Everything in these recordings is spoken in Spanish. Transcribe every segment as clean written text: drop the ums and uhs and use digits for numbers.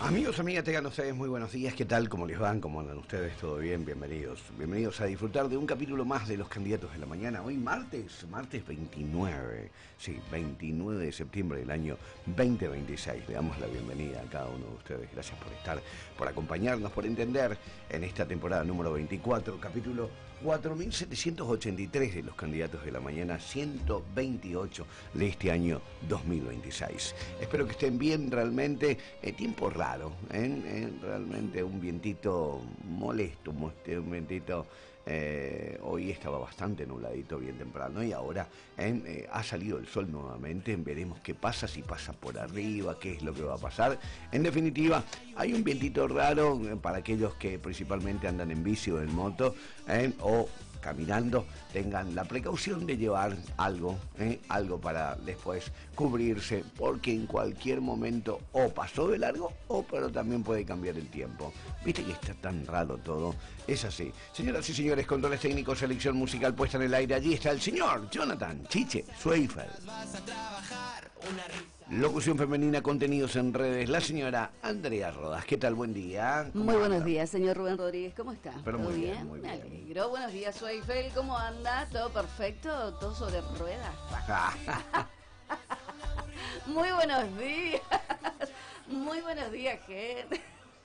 Amigos, amigas, tengan ustedes muy buenos días. ¿Qué tal? ¿Cómo les van? ¿Cómo andan ustedes? ¿Todo bien? Bienvenidos. Bienvenidos a disfrutar de un capítulo más de Los Candidatos de la Mañana. Hoy martes 29. Sí, 29 de septiembre del año 2026. Le damos la bienvenida a cada uno de ustedes. Gracias por estar, por acompañarnos, por entender en esta temporada número 24, capítulo 4783 de Los Candidatos de la Mañana, 128 de este año 2026. Espero que estén bien realmente. Tiempo raro, realmente un vientito molesto, un vientito. Hoy estaba bastante nubladito bien temprano y ahora ha salido el sol nuevamente. Veremos qué pasa, si pasa por arriba, qué es lo que va a pasar. En definitiva, hay un vientito raro para aquellos que principalmente andan en bici o en moto o caminando. Tengan la precaución de llevar algo para después cubrirse, porque en cualquier momento o pasó de largo pero también puede cambiar el tiempo. Viste que está tan raro todo. Es así. Señoras y señores, controles técnicos, selección musical puesta en el aire. Allí está el señor Jonathan Chiche Zweifel. Locución femenina, contenidos en redes, la señora Andrea Rodas. ¿Qué tal? Buen día. Muy buenos días, señor Rubén Rodríguez. ¿Cómo está? Pero ¿Todo muy bien, muy Me bien. alegro. Buenos días, Zweifel. ¿Cómo anda? ¿Todo perfecto? ¿Todo sobre ruedas? Muy buenos días. Muy buenos días, gente.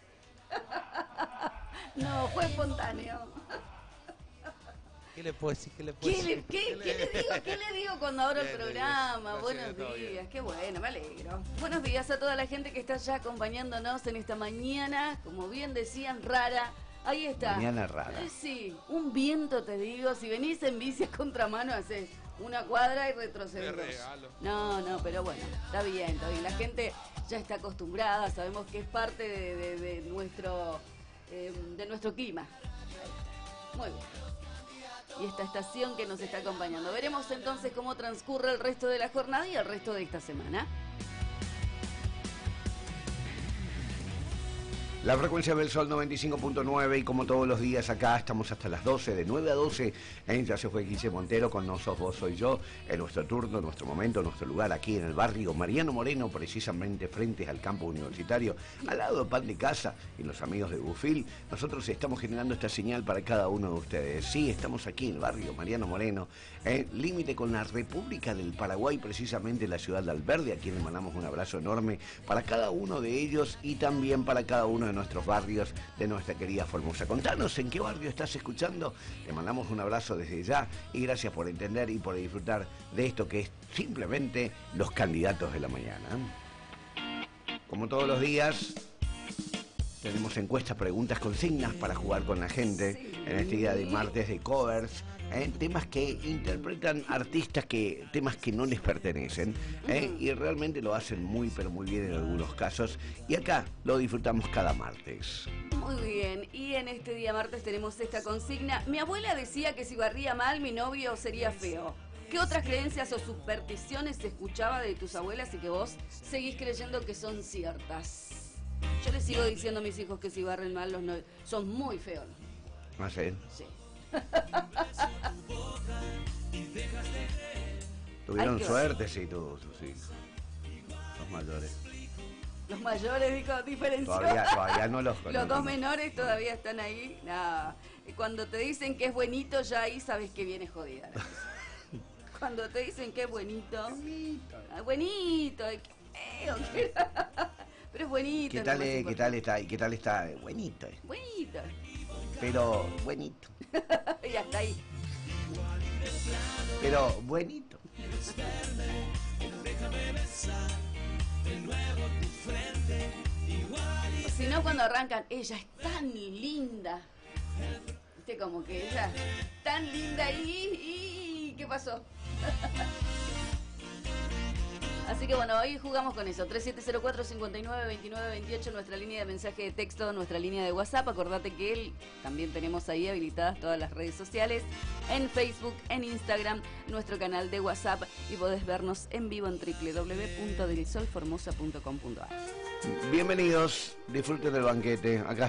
No, fue espontáneo. ¿Qué le puedo decir? ¿Qué le digo cuando abro el programa? Buenos días, qué bueno, me alegro. Buenos días a toda la gente que está ya acompañándonos en esta mañana, como bien decían, rara. Ahí está. Mañana rara. Sí, un viento, te digo. Si venís en bici a contramano, haces una cuadra y retrocedes. No, pero bueno, está bien. La gente ya está acostumbrada, sabemos que es parte de nuestro clima. Muy bien. Y esta estación que nos está acompañando. Veremos entonces cómo transcurre el resto de la jornada y el resto de esta semana. La frecuencia del Sol 95.9 y como todos los días acá estamos hasta las 12, de 9 a 12, ya se fue Guille Montero con No Sos Vos Soy Yo, en nuestro turno, nuestro momento, nuestro lugar aquí en el barrio Mariano Moreno, precisamente frente al campo universitario, al lado de Pan de Casa y los amigos de Bufil. Nosotros estamos generando esta señal para cada uno de ustedes. Sí, estamos aquí en el barrio Mariano Moreno, límite con la República del Paraguay, precisamente la ciudad de Alberdi, a quien le mandamos un abrazo enorme para cada uno de ellos y también para cada uno de nuestros barrios de nuestra querida Formosa. Contanos en qué barrio estás escuchando. Te mandamos un abrazo desde ya y gracias por entender y por disfrutar de esto que es simplemente Los Candidatos de la Mañana. Como todos los días, tenemos encuestas, preguntas, consignas para jugar con la gente. Sí. En este día de martes de covers, temas que interpretan artistas, temas que no les pertenecen, y realmente lo hacen muy, pero muy bien en algunos casos. Y acá lo disfrutamos cada martes. Muy bien, y en este día martes tenemos esta consigna. Mi abuela decía que si barría mal, mi novio sería feo. ¿Qué otras creencias o supersticiones se escuchaba de tus abuelas y que vos seguís creyendo que son ciertas? Yo les sigo diciendo a mis hijos que si barren mal los novios son muy feos. ¿Ah, sí? Sí. Tuvieron suerte, sí, todos sus hijos. Los mayores. Los mayores, dijo, diferenció. Todavía no los conozco. Los dos menores todavía están ahí. Nah. Cuando te dicen que es buenito, ya ahí sabes que viene jodida. Cuando te dicen que es buenito. Buenito. Pero es buenito. ¿Qué tal está? Buenito. Buenito. Pero buenito. Y hasta ahí. Pero buenito. Si no, cuando arrancan, ella es tan linda. Viste, como que ella es tan linda y ¿qué pasó? Así que bueno, hoy jugamos con eso. 3704-592928, nuestra línea de mensaje de texto, nuestra línea de WhatsApp. Acordate que también tenemos ahí habilitadas todas las redes sociales, en Facebook, en Instagram, nuestro canal de WhatsApp, y podés vernos en vivo en www.delsolformosa.com.ar. Bienvenidos, disfruten del banquete. Acá